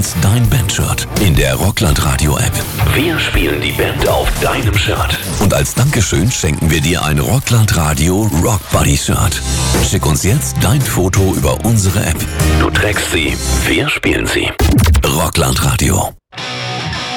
uns dein Bandshirt in der Rockland Radio App. Wir spielen die Band auf deinem Shirt. Und als Dankeschön schenken wir dir ein Rockland Radio Rock Buddy Shirt. Schick uns jetzt dein Foto über unsere App. Du trägst sie, wir spielen sie. Rockland Radio.